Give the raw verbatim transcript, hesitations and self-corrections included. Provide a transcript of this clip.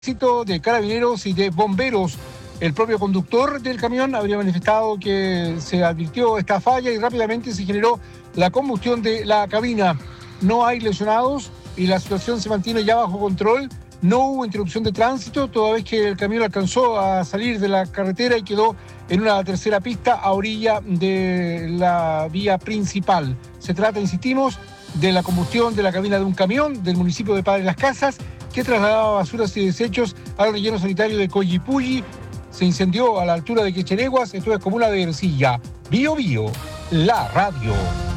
De carabineros y de bomberos. El propio conductor del camión habría manifestado que se advirtió esta falla y rápidamente se generó la combustión de la cabina. No hay lesionados y la situación se mantiene ya bajo control. No hubo interrupción de tránsito, toda vez que el camión alcanzó a salir de la carretera y quedó en una tercera pista a orilla de la vía principal. Se trata, insistimos, de la combustión de la cabina de un camión del municipio de Padre Las Casas, que trasladaba basuras y desechos al relleno sanitario de Collipulli. Se incendió a la altura de Quechereguas, esto es comuna de Ercilla. Bio Bio, la radio.